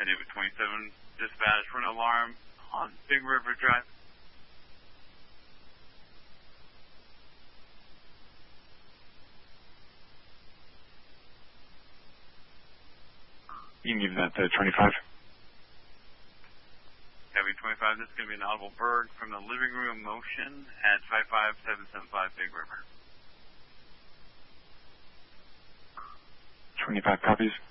David 27, dispatch for an alarm on Big River Drive. You can give that to 25. Copy 25, this is going to be an audible bird from the living room motion at 55775 Big River. 25 copies.